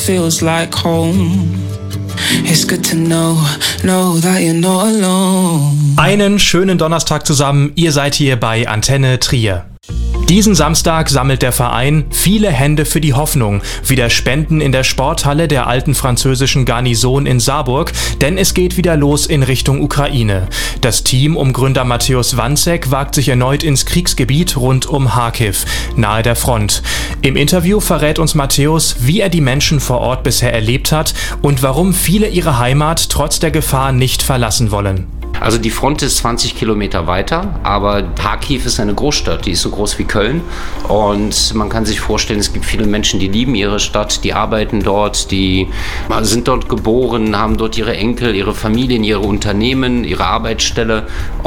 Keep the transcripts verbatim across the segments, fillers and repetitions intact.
Feels like home. It's good to know, know that you're not alone. Einen schönen Donnerstag zusammen, ihr seid hier bei Antenne Trier. Diesen Samstag sammelt der Verein viele Hände für die Hoffnung, wieder Spenden in der Sporthalle der alten französischen Garnison in Saarburg, denn es geht wieder los in Richtung Ukraine. Das Team um Gründer Mateusz Wanzek wagt sich erneut ins Kriegsgebiet rund um Charkiw, nahe der Front. Im Interview verrät uns Mateusz, wie er die Menschen vor Ort bisher erlebt hat und warum viele ihre Heimat trotz der Gefahr nicht verlassen wollen. Also die Front ist zwanzig Kilometer weiter, aber Charkiw ist eine Großstadt, die ist so groß wie Köln und man kann sich vorstellen, es gibt viele Menschen, die lieben ihre Stadt, die arbeiten dort, die sind dort geboren, haben dort ihre Enkel, ihre Familien, ihre Unternehmen, ihre Arbeitsstelle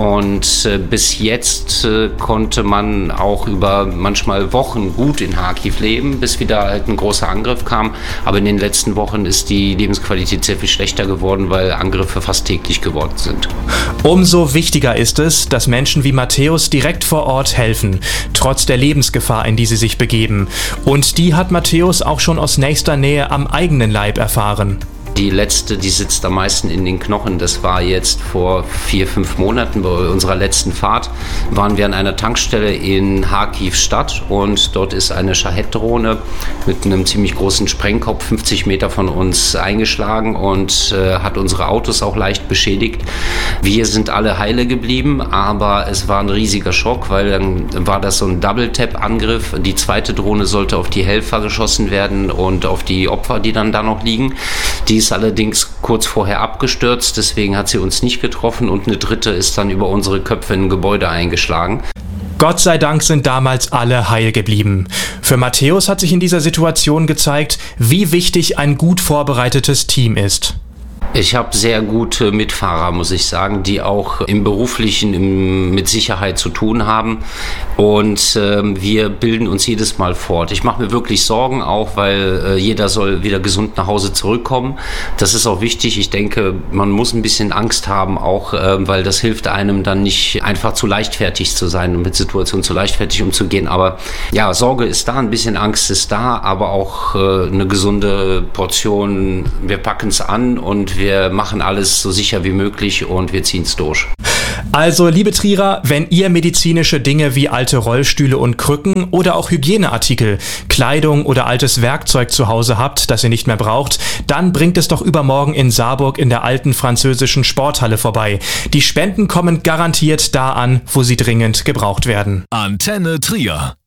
und äh, bis jetzt äh, konnte man auch über manchmal Wochen gut in Charkiw leben, bis wieder halt ein großer Angriff kam, aber in den letzten Wochen ist die Lebensqualität sehr viel schlechter geworden, weil Angriffe fast täglich geworden sind. Umso wichtiger ist es, dass Menschen wie Mateusz direkt vor Ort helfen, trotz der Lebensgefahr, in die sie sich begeben. Und die hat Mateusz auch schon aus nächster Nähe am eigenen Leib erfahren. Die letzte, die sitzt am meisten in den Knochen. Das war jetzt vor vier, fünf Monaten bei unserer letzten Fahrt. Waren wir an einer Tankstelle in Charkiw Stadt und dort ist eine Shahed-Drohne mit einem ziemlich großen Sprengkopf fünfzig Meter von uns eingeschlagen und äh, hat unsere Autos auch leicht beschädigt. Wir sind alle heile geblieben, aber es war ein riesiger Schock, weil dann war das so ein Double-Tap-Angriff. Die zweite Drohne sollte auf die Helfer geschossen werden und auf die Opfer, die dann da noch liegen. Die ist allerdings kurz vorher abgestürzt, deswegen hat sie uns nicht getroffen und eine dritte ist dann über unsere Köpfe in ein Gebäude eingeschlagen. Gott sei Dank sind damals alle heil geblieben. Für Mateusz hat sich in dieser Situation gezeigt, wie wichtig ein gut vorbereitetes Team ist. Ich habe sehr gute Mitfahrer, muss ich sagen, die auch im Beruflichen im, mit Sicherheit zu tun haben. Und ähm, wir bilden uns jedes Mal fort. Ich mache mir wirklich Sorgen auch, weil äh, jeder soll wieder gesund nach Hause zurückkommen. Das ist auch wichtig. Ich denke, man muss ein bisschen Angst haben, auch äh, weil das hilft einem dann nicht einfach zu leichtfertig zu sein und mit Situationen zu leichtfertig umzugehen. Aber ja, Sorge ist da, ein bisschen Angst ist da, aber auch äh, eine gesunde Portion. Wir packen es an und wir Wir machen alles so sicher wie möglich und wir ziehen es durch. Also, liebe Trierer, wenn ihr medizinische Dinge wie alte Rollstühle und Krücken oder auch Hygieneartikel, Kleidung oder altes Werkzeug zu Hause habt, das ihr nicht mehr braucht, dann bringt es doch übermorgen in Saarburg in der alten französischen Sporthalle vorbei. Die Spenden kommen garantiert da an, wo sie dringend gebraucht werden. Antenne Trier.